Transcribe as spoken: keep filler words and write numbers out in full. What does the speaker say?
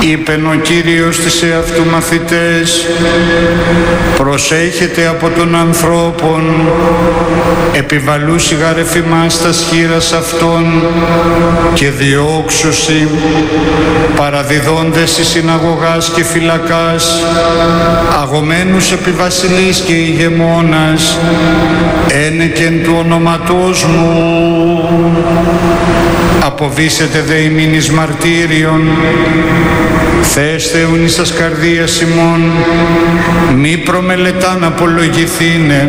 Είπεν ο Κύριος της εαυτού μαθητές, προσέχετε από τον ανθρώπων, επιβαλούσι γαρεφημάς τας χείρας αυτών και διώξουσι, παραδιδόντες εις συναγωγάς και φυλακάς, αγωμένους επί βασιλείς και ηγεμόνας, ένεκεν του ονοματός μου. Αποβήσετε δε ημίν εις μαρτύριον, θέστε ουν εις τας καρδίας ημών, μη προμελετάν απολογηθήνε,